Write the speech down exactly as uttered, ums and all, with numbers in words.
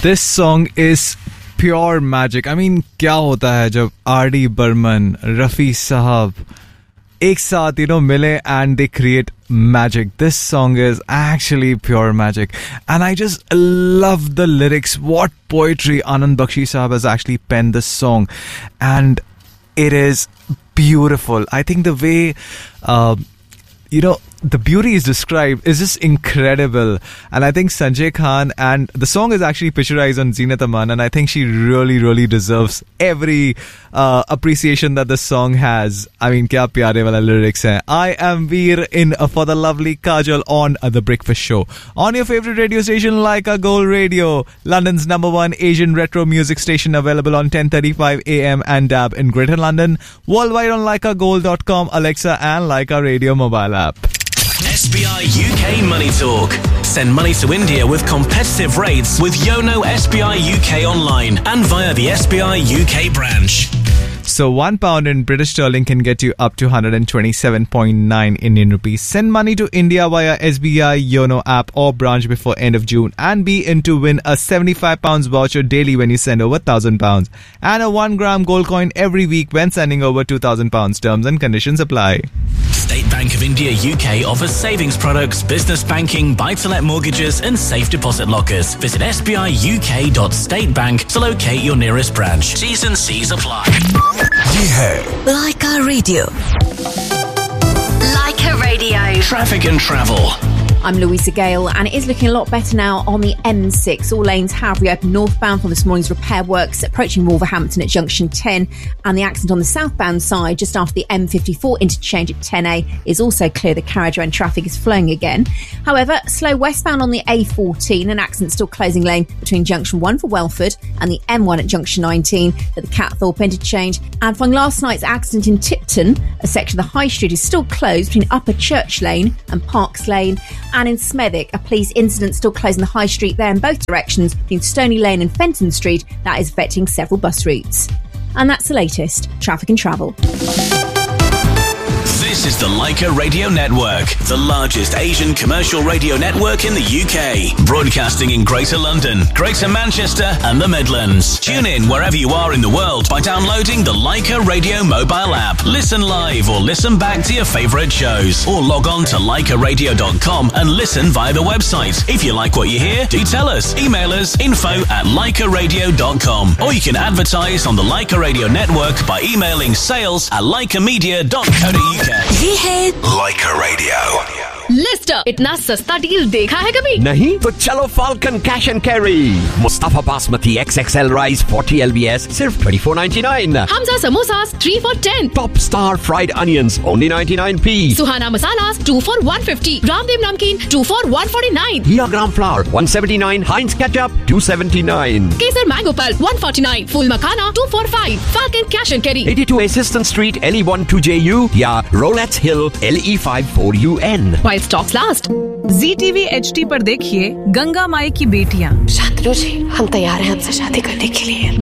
This song is pure magic. I mean, क्या होता है जब आर डी बर्मन, रफी साहब एक साथ, you know, मिले and they create magic. This song is actually pure magic. And I just love the lyrics. What poetry Anand Bakshi Sahab has actually penned this song. And it is beautiful. I think the way, uh, you know, the beauty is described is just incredible. And I think Sanjay Khan, and the song is actually picturized on Zinat Aman, and I think she really, really deserves every uh, appreciation that the song has. I mean, kya pyare wala lyrics hai. I am Veer in uh, for the lovely Kajol on uh, The Breakfast Show. On your favorite radio station, Laika Gold Radio, London's number one Asian retro music station, available on ten thirty-five a m and D A B in Greater London. Worldwide on Laika Gold dot com, Alexa and Laika Radio mobile app. S B I U K Money Talk. Send money to India with competitive rates with Yono S B I U K online and via the S B I U K branch. So one pound in British sterling can get you up to one hundred twenty-seven point nine Indian rupees. Send money to India via S B I Yono app or branch before end of June and be in to win a seventy-five pounds voucher daily when you send over one thousand pounds and a one gram gold coin every week when sending over two thousand pounds. Terms and conditions apply. State Bank of India U K offers savings products, business banking, buy-to-let mortgages and safe deposit lockers. Visit s b i u k dot state bank to locate your nearest branch. T's and C's apply. ये है Laika Radio. Laika Radio. Traffic and travel. I'm Louisa Gale, and it is looking a lot better now on the M six. All lanes have reopened northbound from this morning's repair works approaching Wolverhampton at junction ten, and the accident on the southbound side just after the M fifty-four interchange at ten A is also clear. The carriageway and traffic is flowing again. However, slow westbound on the A fourteen, an accident still closing lane between junction one for Welford and the M one at junction nineteen at the Catthorpe interchange. And following last night's accident in Tipton, a section of the High Street is still closed between Upper Church Lane and Parks Lane. And in Smethwick, a police incident still closing the High Street there in both directions between Stony Lane and Fenton Street. That is affecting several bus routes. And that's the latest traffic and travel. This is the Laika Radio Network, the largest Asian commercial radio network in the U K. Broadcasting in Greater London, Greater Manchester and the Midlands. Tune in wherever you are in the world by downloading the Laika Radio mobile app. Listen live or listen back to your favourite shows. Or log on to laika radio dot com and listen via the website. If you like what you hear, do tell us. Email us info at laika radio dot com. Or you can advertise on the Laika Radio Network by emailing sales at laika media dot co dot u k. ये है Laika Radio. Leicester, इतना सस्ता deal देखा है कभी? नहीं तो चलो falcon cash and carry Mustafa basmati x x L rice forty L B S सिर्फ twenty-four ninety-nine. Hamza samosas three for ten. Top star fried onions only ninety-nine p. Suhana masalas two for one fifty. Ramdev नमकीन two for one forty-nine. Here gram flower one seventy-nine. Heinz ketchup two seventy-nine. Kesar mango pulp one forty-nine. Fool makhana two for five. Falcon cash and carry eighty-two Assistant Street L E one two J U या Rolettes Hill L E five four U N. While stocks last. जी TV H D पर देखिए गंगा माई की बेटियां। शांतनु जी, हम तैयार हैं आपसे शादी करने के लिए।